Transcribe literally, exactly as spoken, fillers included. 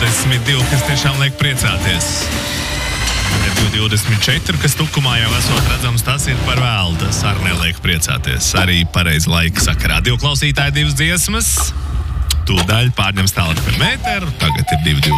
divdesmit divi, kas tiešām liek priecāties. divi divdesmit četri, kas tukumā jau esot redzams, tas ir par vēlu. Tas arī neliek priecāties. Arī pareizi laika sakarā. Divu klausītāji, divas dziesmas. Tūdaļ pārņems tālāk par mēteru. Tagad ir divi divdesmit.